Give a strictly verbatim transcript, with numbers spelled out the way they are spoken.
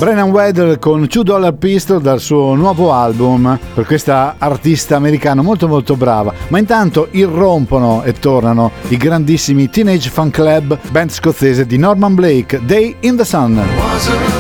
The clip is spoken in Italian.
Brennan Weddle con Two Dollar Pistol dal suo nuovo album, per questa artista americana molto molto brava. Ma intanto irrompono e tornano i grandissimi Teenage Fan Club, band scozzese di Norman Blake, Day in the Sun.